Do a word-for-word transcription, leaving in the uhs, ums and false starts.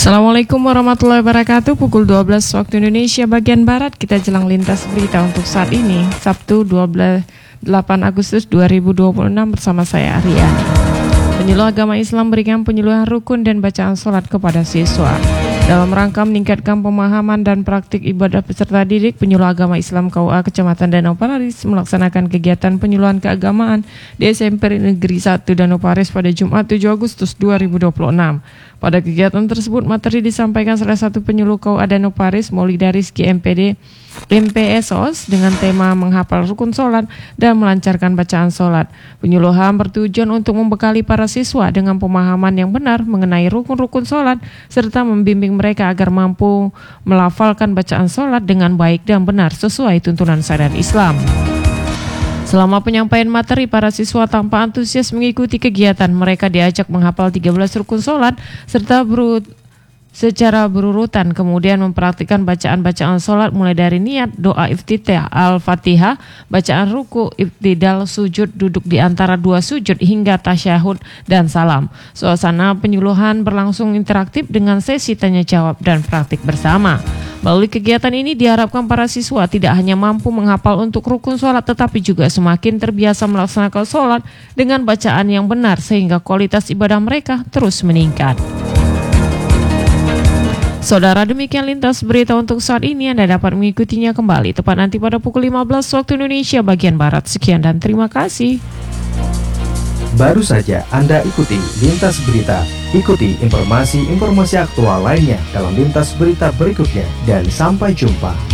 Assalamualaikum warahmatullahi wabarakatuh. Pukul dua belas waktu Indonesia bagian Barat, kita jelang lintas berita untuk saat ini, Sabtu delapan Agustus dua ribu dua puluh enam, bersama saya Aryani. Penyuluh agama Islam berikan penyuluhan rukun dan bacaan sholat kepada siswa. Dalam rangka meningkatkan pemahaman dan praktik ibadah peserta didik, penyuluh agama Islam K U A Kecamatan Danau Paris melaksanakan kegiatan penyuluhan keagamaan di S M P Negeri satu Danau Paris pada Jumat tujuh Agustus dua ribu dua puluh enam. Pada kegiatan tersebut, materi disampaikan salah satu penyuluh K U A Danau Paris, Maulida Rizky M P D M P S O S, dengan tema menghafal rukun sholat dan melancarkan bacaan sholat. Penyuluhan bertujuan untuk membekali para siswa dengan pemahaman yang benar mengenai rukun-rukun sholat, serta membimbing mereka agar mampu melafalkan bacaan sholat dengan baik dan benar sesuai tuntunan syariat Islam. Selama penyampaian materi, para siswa tanpa antusias mengikuti kegiatan. Mereka diajak menghafal tiga belas rukun sholat serta berut secara berurutan, kemudian mempraktikkan bacaan-bacaan sholat mulai dari niat, doa iftitah, al-fatihah, bacaan ruku, iftidal, sujud, duduk di antara dua sujud, hingga tasyahud dan salam. Suasana penyuluhan berlangsung interaktif dengan sesi tanya jawab dan praktik bersama. Melalui kegiatan ini diharapkan para siswa tidak hanya mampu menghafal untuk rukun sholat, tetapi juga semakin terbiasa melaksanakan sholat dengan bacaan yang benar, sehingga kualitas ibadah mereka terus meningkat. Saudara, demikian lintas berita untuk saat ini. Anda dapat mengikutinya kembali tepat nanti pada pukul lima belas waktu Indonesia bagian Barat. Sekian dan terima kasih. Baru saja Anda ikuti lintas berita. Ikuti informasi-informasi aktual lainnya dalam lintas berita berikutnya, dan sampai jumpa.